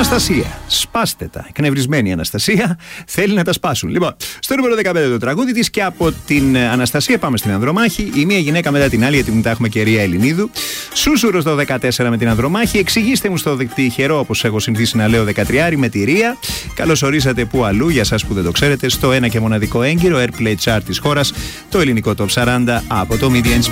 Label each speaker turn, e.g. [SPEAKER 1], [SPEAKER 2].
[SPEAKER 1] Αναστασία. Σπάστε τα. Εκνευρισμένη Αναστασία. Θέλει να τα σπάσουν. Λοιπόν, στο νούμερο 15 το τραγούδι της και από την Αναστασία πάμε στην Ανδρομάχη. Η μία γυναίκα μετά την άλλη, γιατί μετά έχουμε και Ρία Ελληνίδου. Σούσουρος το 14 με την Ανδρομάχη. Εξηγήστε μου στο τυχερό, όπως έχω συνηθίσει να λέω, 13 με τη Ρία. Καλώς ορίσατε που αλλού, για σας που δεν το ξέρετε, στο ένα και μοναδικό έγκυρο Airplay Chart της χώρας, το ελληνικό Top 40 από το Midi.